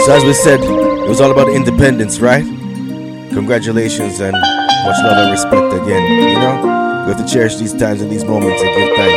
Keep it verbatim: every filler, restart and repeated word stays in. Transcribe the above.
So as we said, it was all about independence, right? Congratulations and much love and respect again. You know, we have to cherish these times and these moments and give thanks.